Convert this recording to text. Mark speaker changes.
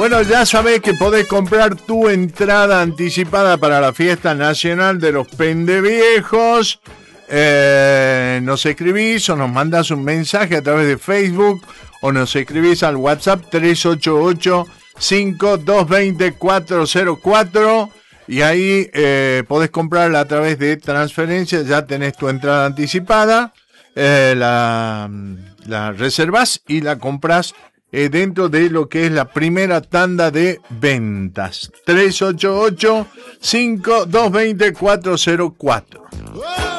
Speaker 1: Bueno, ya sabés que podés comprar tu entrada anticipada para la fiesta nacional de los pendeviejos. Nos escribís o nos mandás un mensaje a través de Facebook o nos escribís al WhatsApp 388-5220-404 y ahí podés comprarla a través de transferencia. Ya tenés tu entrada anticipada, la reservás y la comprás dentro de lo que es la primera tanda de ventas. 388-5220-404.